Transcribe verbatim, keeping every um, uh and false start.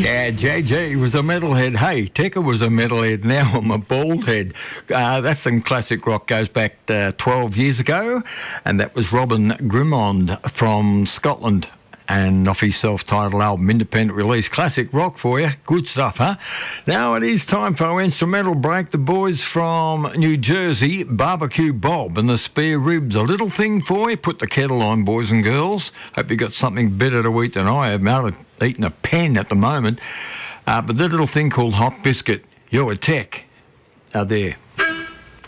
Yeah, J J was a metalhead. Hey, Tekka was a metalhead. Now I'm a bald head. Uh, that's some classic rock. Goes back uh, twelve years ago, and that was Robin Grimond from Scotland. And off his self-titled album, independent release, classic rock for you. Good stuff, huh? Now it is time for our instrumental break. The boys from New Jersey, Barbecue Bob and the Spare Ribs. A little thing for you. Put the kettle on, boys and girls. Hope you got something better to eat than I have. I'm out of eating a pen at the moment. Uh, but the little thing called Hot Biscuit. You're a tech. Out there.